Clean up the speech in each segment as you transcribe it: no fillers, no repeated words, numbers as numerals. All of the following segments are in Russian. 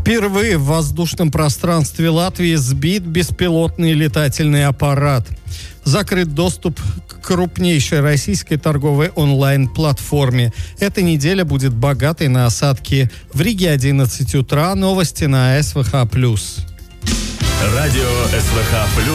Впервые в воздушном пространстве Латвии сбит беспилотный летательный аппарат. Закрыт доступ к крупнейшей российской торговой онлайн-платформе. Эта неделя будет богатой на осадки. В Риге 11 утра. Новости на СВХ+. Радио СВХ+.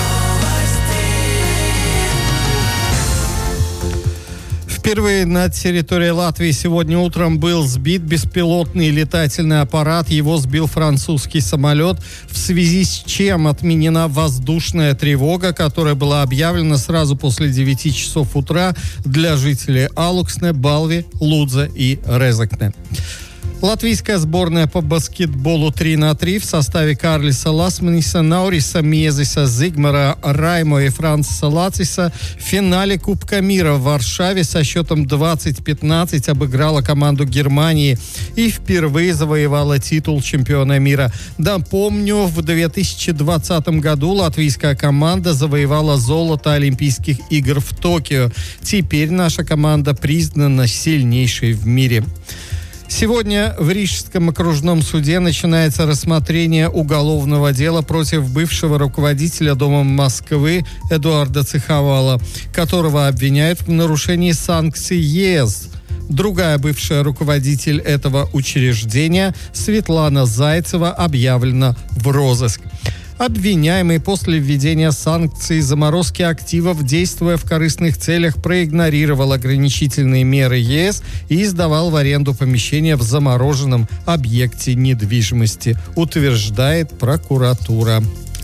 Впервые на территории Латвии сегодня утром был сбит беспилотный летательный аппарат. Его сбил французский самолет, в связи с чем отменена воздушная тревога, которая была объявлена сразу после 9 часов утра для жителей Алуксне, Балви, Лудзе и Резекне. Латвийская сборная по баскетболу 3х3 в составе Карлиса Ласманиса, Науриса Мезиса, Зигмара Раймо и Франциса Лациса в финале Кубка мира в Варшаве со счетом 20-15 обыграла команду Германии и впервые завоевала титул чемпиона мира. Напомню, в 2020 году латвийская команда завоевала золото Олимпийских игр в Токио. Теперь наша команда признана сильнейшей в мире. Сегодня в Рижском окружном суде начинается рассмотрение уголовного дела против бывшего руководителя Дома Москвы Эдуарда Циховала, которого обвиняют в нарушении санкций ЕС. Другая бывшая руководитель этого учреждения, Светлана Зайцева, объявлена в розыск. Обвиняемый после введения санкций заморозки активов, действуя в корыстных целях, проигнорировал ограничительные меры ЕС и сдавал в аренду помещения в замороженном объекте недвижимости, утверждает прокуратура.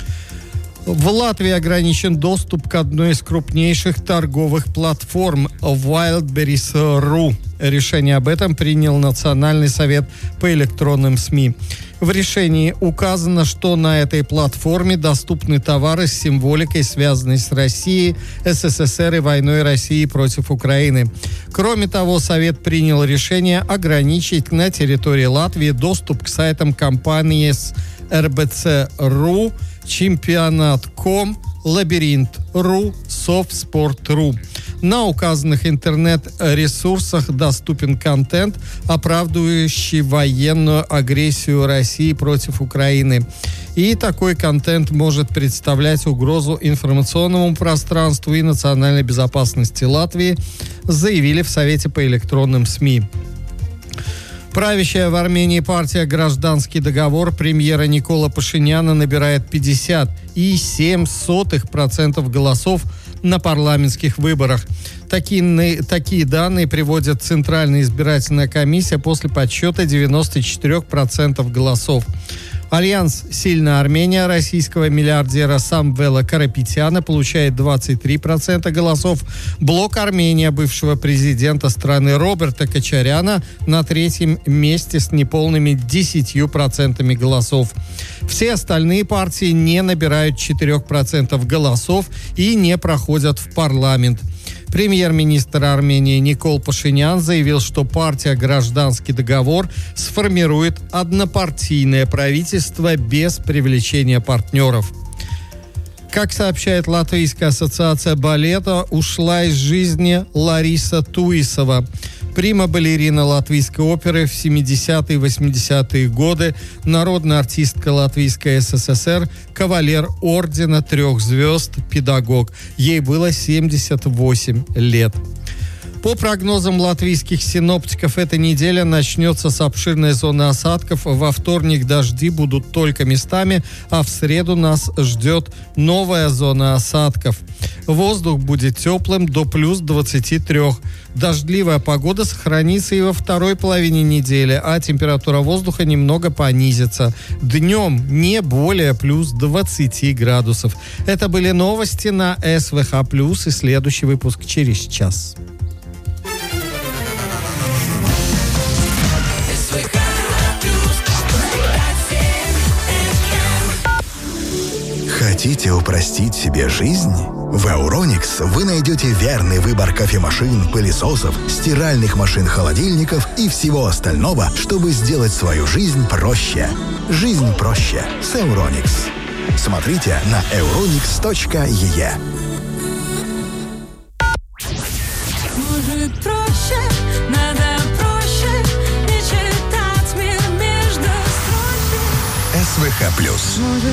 В Латвии ограничен доступ к одной из крупнейших торговых платформ Wildberries.ru. Решение об этом принял Национальный совет по электронным СМИ. В решении указано, что на этой платформе доступны товары с символикой, связанной с Россией, СССР и войной России против Украины. Кроме того, Совет принял решение ограничить на территории Латвии доступ к сайтам компании с РБЦ.ру, Чемпионат.ком, Лабиринт.ру, Софтспорт.ру. На указанных интернет-ресурсах доступен контент, оправдывающий военную агрессию России против Украины. И такой контент может представлять угрозу информационному пространству и национальной безопасности Латвии, заявили в Совете по электронным СМИ. Правящая в Армении партия «Гражданский договор» премьера Никола Пашиняна набирает 50,7% голосов на парламентских выборах. Такие данные приводит Центральная избирательная комиссия после подсчета 94% голосов. Альянс «Сильная Армения» российского миллиардера Самвела Карапетяна получает 23% голосов. Блок «Армения» бывшего президента страны Роберта Кочаряна на третьем месте с неполными 10% голосов. Все остальные партии не набирают 4% голосов и не проходят в парламент. Премьер-министр Армении Никол Пашинян заявил, что партия «Гражданский договор» сформирует однопартийное правительство без привлечения партнеров. Как сообщает Латвийская ассоциация балета, ушла из жизни Лариса Туисова. Прима-балерина Латвийской оперы в 70-е и 80-е годы, народная артистка Латвийской СССР, кавалер ордена 3 звезд, педагог. Ей было 78 лет. По прогнозам латвийских синоптиков, эта неделя начнется с обширной зоны осадков. Во вторник дожди будут только местами, а в среду нас ждет новая зона осадков. Воздух будет теплым до плюс 23. Дождливая погода сохранится и во второй половине недели, а температура воздуха немного понизится. Днем не более плюс 20 градусов. Это были новости на СВХ+, и следующий выпуск через час. Хотите упростить себе жизнь? В Euronix вы найдете верный выбор кофемашин, пылесосов, стиральных машин-холодильников и всего остального, чтобы сделать свою жизнь проще. Жизнь проще с Euronix. Смотрите на euronix.ee. Может проще, надо проще, не читать мир между строчек. СВХ+. Может